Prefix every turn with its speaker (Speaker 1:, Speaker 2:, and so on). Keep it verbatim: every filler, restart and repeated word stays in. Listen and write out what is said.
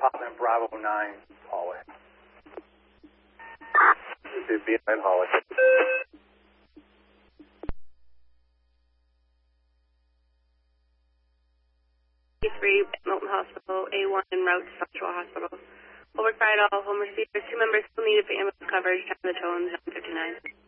Speaker 1: apartment Bravo nine hallway. This is B nine hallway.
Speaker 2: three Milton Hospital, A one en route to Central Hospital. Override all home receivers. Two members still needed for ambulance coverage. Time of the tone, nine fifty-nine.